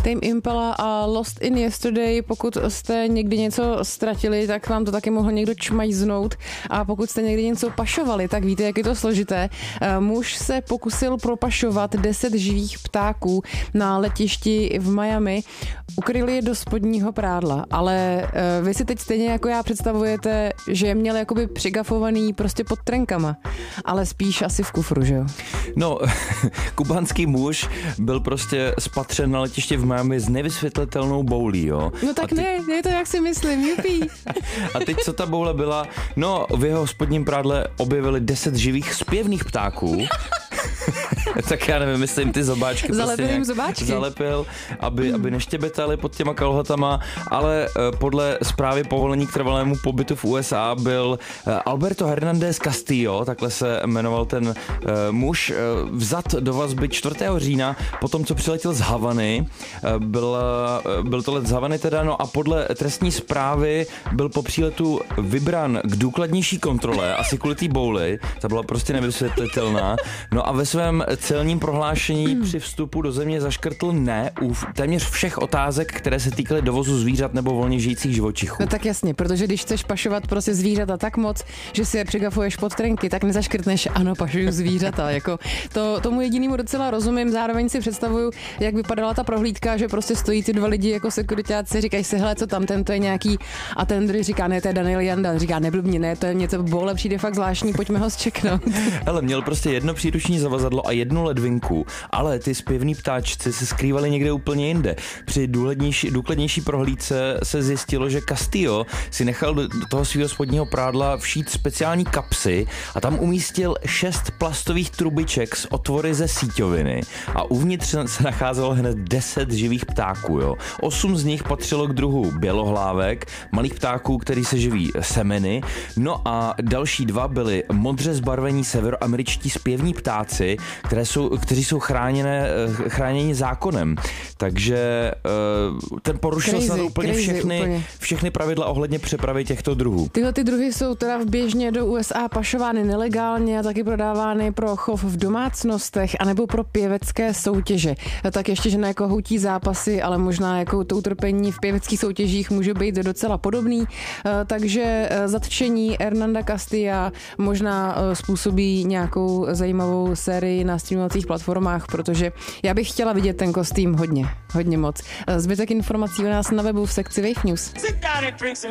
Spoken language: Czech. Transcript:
Tame Impala a Lost in Yesterday, pokud jste někdy něco ztratili, tak vám to taky mohl někdo čmajznout, a pokud jste někdy něco pašovali, tak víte, jak je to složité. Muž se pokusil propašovat 10 živých ptáků na letišti v Miami. Ukryli je do spodního prádla, ale vy si teď stejně jako já představujete, že je měl jakoby přigafovaný prostě pod trenkama, ale spíš asi v kufru, že jo? No, kubánský muž byl prostě spatřen na letišti v Miami s nevysvětlitelnou boulí, jo? No tak ne, je to jak si myslím, jupí. A teď co ta boule byla? No, v jeho spodním prádle objevili 10 živých zpěvných ptáků. Tak já nevím, jestli jim ty zobáčky zalepil, aby neštěbetali pod těma kalhotama, ale podle zprávy povolení k trvalému pobytu v USA byl Alberto Hernández Castillo, takhle se jmenoval ten muž, vzat do vazby 4. října po tom, co přiletěl z Havany. Byl to let z Havany teda, no a podle trestní zprávy byl po příletu vybrán k důkladnější kontrole, asi kvůli té bouli, ta byla prostě nevysvětlitelná. No a ve svém celním prohlášení při vstupu do země zaškrtl ne u téměř všech otázek, které se týkaly dovozu zvířat nebo volně žijících živočichů. No tak jasně, protože když chceš pašovat prostě zvířata tak moc, že si je přigafuješ pod trenky, tak nezaškrtneš ano, pašuju zvířata. Jako tomu jedinému docela rozumím, zároveň si představuju, jak vypadala ta prohlídka, že prostě stojí ty dva lidi jako sekuritáci, říkají si, hele, co tam, ten to je nějaký, a ten druhý říká, ne, to je Daniel Janda, říká, neblbni, ne, to je něco boule, přijde fakt zvláštní, pojďme ho zčeknout. Hele, měl prostě jedno příruční zavazadlo a jednu ledvinku, ale ty zpěvní ptáčci se skrývali někde úplně jinde. Při důkladnější prohlídce se zjistilo, že Castillo si nechal do toho svého spodního prádla všít speciální kapsy a tam umístil 6 plastových trubiček s otvory ze síťoviny a uvnitř se nacházelo hned 10 živých ptáků. Jo. 8 z nich patřilo k druhu bělohlávek, malých ptáků, který se živí semeny, no a další 2 byly modře zbarvení severoameričtí zpěvní ptáci, kteří jsou chráněni zákonem. Takže ten porušil snad úplně všechny pravidla ohledně přepravy těchto druhů. Tyhle ty druhy jsou teda běžně do USA pašovány nelegálně a taky prodávány pro chov v domácnostech anebo pro pěvecké soutěže. Tak ještě, že ne kohoutí zápasy, ale možná jako to utrpení v pěveckých soutěžích může být docela podobný. Takže zatčení Hernanda Castilla možná způsobí nějakou zajímavou sérii na streamovacích platformách, protože já bych chtěla vidět ten kostým hodně moc. Zbytek informací u nás na webu v sekci Wave News.